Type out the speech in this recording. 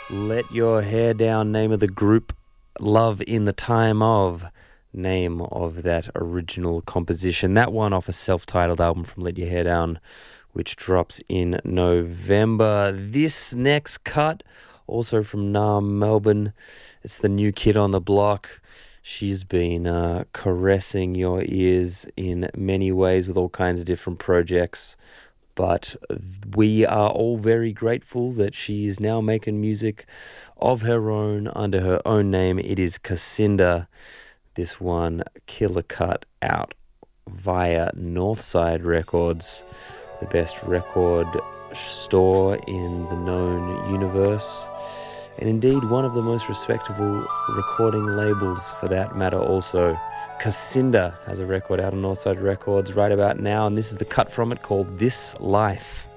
Let Your Hair Down, name of the group. Love in the Time of, name of that original composition. That one off a self-titled album from Let Your Hair Down, which drops in November. This next cut, also from Naarm, Melbourne. It's the new kid on the block. She's been caressing your ears in many ways with all kinds of different projects. But we are all very grateful that she is now making music of her own under her own name. It is Kacinda. This one, Killer Cut, out via Northside Records, the best record store in the known universe, and indeed one of the most respectable recording labels for that matter also. Kacinda has a record out on Northside Records right about now, and this is the cut from it called This Life.